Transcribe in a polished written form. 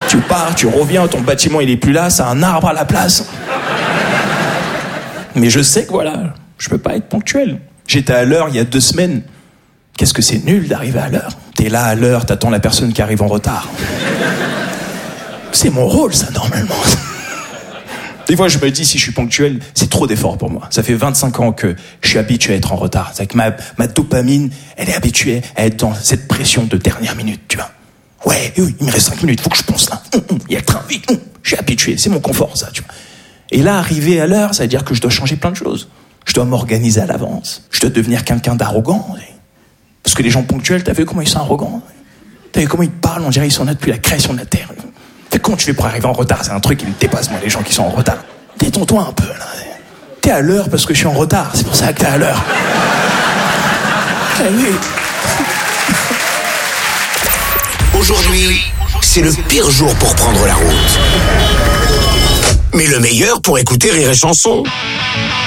Tu pars, tu reviens, ton bâtiment il est plus là, c'est un arbre à la place. Mais je sais que voilà, je peux pas être ponctuel. J'étais à l'heure il y a 2 semaines. Qu'est-ce que c'est nul d'arriver à l'heure. T'es là à l'heure, t'attends la personne qui arrive en retard. C'est mon rôle, ça, normalement. Des fois, je me dis, si je suis ponctuel, c'est trop d'efforts pour moi. Ça fait 25 ans que je suis habitué à être en retard. C'est que ma dopamine, elle est habituée à être dans cette pression de dernière minute, tu vois. Ouais, oui, il me reste 5 minutes, faut que je pense là. Il y a le train, vite. Je suis habitué, c'est mon confort, ça, tu vois. Et là, arriver à l'heure, ça veut dire que je dois changer plein de choses. Je dois m'organiser à l'avance. Je dois devenir quelqu'un d'arrogant. Parce que les gens ponctuels, t'as vu comment ils sont arrogants? T'as vu comment ils parlent? On dirait qu'ils sont là depuis la création de la Terre. Comment tu fais pour arriver en retard? C'est un truc qui me dépasse, moi, les gens qui sont en retard. Détends-toi un peu, là. T'es à l'heure parce que je suis en retard. C'est pour ça que t'es à l'heure. Eh oui. Aujourd'hui, c'est le pire jour pour prendre la route. Mais le meilleur pour écouter Rire et Chanson.